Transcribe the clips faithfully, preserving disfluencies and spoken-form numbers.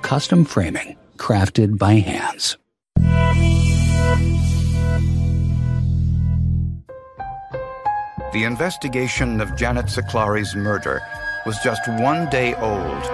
custom framing crafted by hands. The investigation of Janet Siclari's murder was just one day old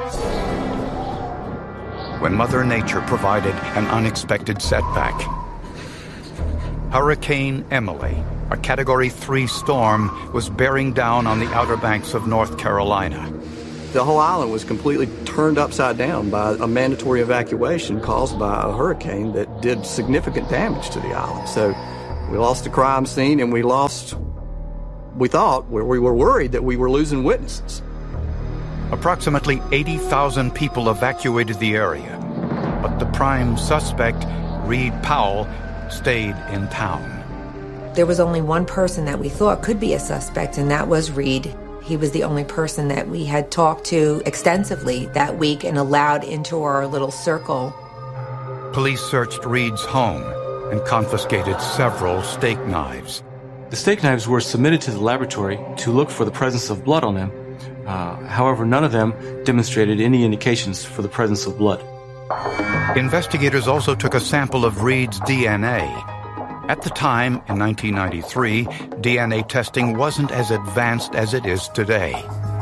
when Mother Nature provided an unexpected setback. Hurricane Emily, a Category three storm, was bearing down on the Outer Banks of North Carolina. The whole island was completely turned upside down by a mandatory evacuation caused by a hurricane that did significant damage to the island. So we lost the crime scene, and we lost, we thought, we were worried that we were losing witnesses. Approximately eighty thousand people evacuated the area, but the prime suspect, Reed Powell, stayed in town. There was only one person that we thought could be a suspect, and that was Reed. He was the only person that we had talked to extensively that week and allowed into our little circle. Police searched Reed's home and confiscated several steak knives. The steak knives were submitted to the laboratory to look for the presence of blood on them. Uh, however, none of them demonstrated any indications for the presence of blood. Investigators also took a sample of Reed's D N A. At the time, in nineteen ninety-three, D N A testing wasn't as advanced as it is today.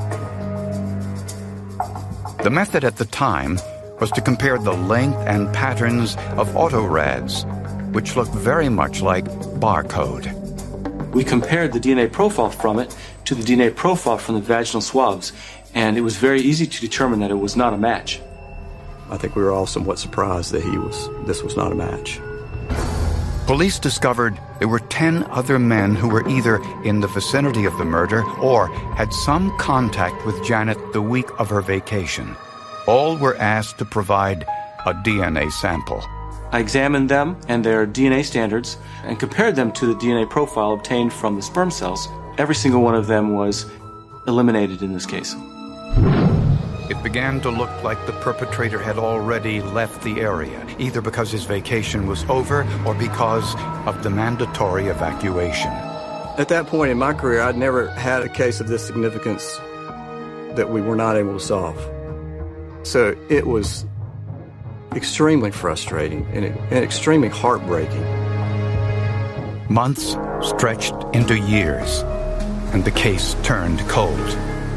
The method at the time was to compare the length and patterns of autorads, which looked very much like barcode. We compared the D N A profile from it to the D N A profile from the vaginal swabs, and it was very easy to determine that it was not a match. I think we were all somewhat surprised that he was, this was not a match. Police discovered there were ten other men who were either in the vicinity of the murder or had some contact with Janet the week of her vacation. All were asked to provide a D N A sample. I examined them and their D N A standards and compared them to the D N A profile obtained from the sperm cells. Every single one of them was eliminated in this case. It began to look like the perpetrator had already left the area, either because his vacation was over or because of the mandatory evacuation. At that point in my career, I'd never had a case of this significance that we were not able to solve. So it was extremely frustrating and, and extremely heartbreaking. Months stretched into years, and the case turned cold.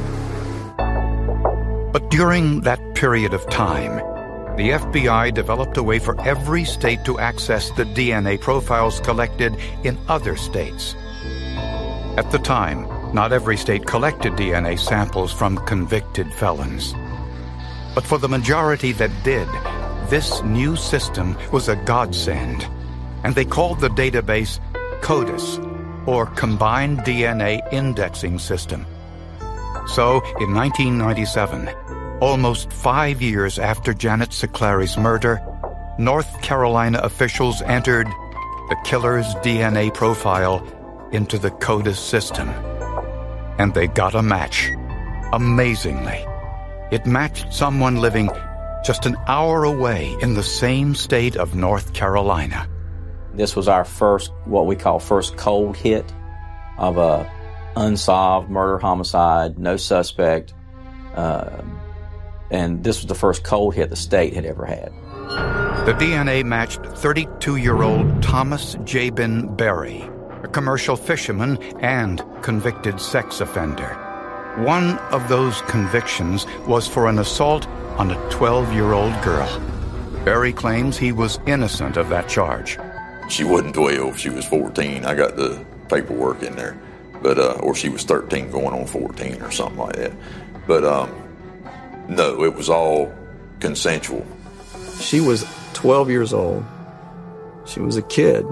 But during that period of time, the F B I developed a way for every state to access the D N A profiles collected in other states. At the time, not every state collected D N A samples from convicted felons. But for the majority that did, this new system was a godsend, and they called the database CODIS, or Combined D N A Indexing System. So, in nineteen ninety-seven, almost five years after Janet Siclari's murder, North Carolina officials entered the killer's D N A profile into the CODIS system. And they got a match. Amazingly, it matched someone living just an hour away in the same state of North Carolina. This was our first, what we call first cold hit of a unsolved murder homicide, no suspect, uh, and this was the first cold hit the state had ever had. The D N A matched thirty-two-year-old Thomas Jabin Berry, a commercial fisherman and convicted sex offender. One of those convictions was for an assault on a twelve-year-old girl. Berry claims he was innocent of that charge. She wasn't twelve, she was fourteen. I got the paperwork in there. But, uh, or she was thirteen going on fourteen or something like that. But, um, no, it was all consensual. She was twelve years old. She was a kid.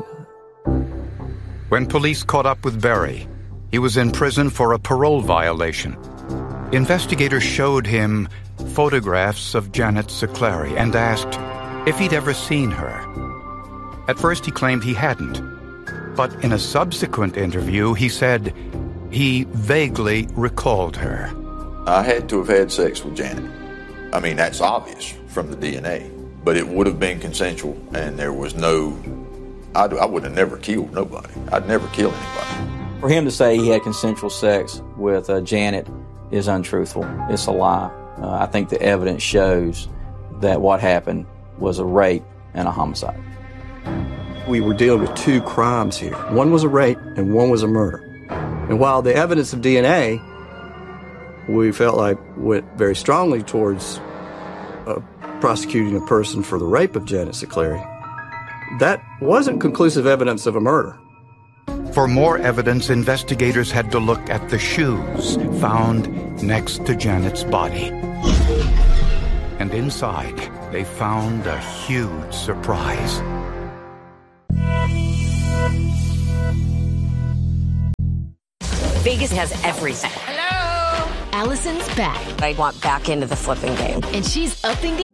When police caught up with Berry, he was in prison for a parole violation. Investigators showed him photographs of Janet Siclari and asked if he'd ever seen her. At first he claimed he hadn't. But in a subsequent interview, he said he vaguely recalled her. I had to have had sex with Janet. I mean, that's obvious from the D N A. But it would have been consensual, and there was no... I'd, I would have never killed nobody. I'd never kill anybody. For him to say he had consensual sex with uh, Janet is untruthful. It's a lie. Uh, I think the evidence shows that what happened was a rape and a homicide. We were dealing with two crimes here. One was a rape and one was a murder. And while the evidence of D N A, we felt like went very strongly towards uh, prosecuting a person for the rape of Janet Siclari, that wasn't conclusive evidence of a murder. For more evidence, investigators had to look at the shoes found next to Janet's body. And inside, they found a huge surprise. Vegas has everything. Hello! Allison's back. I want back into the flipping game. And she's upping the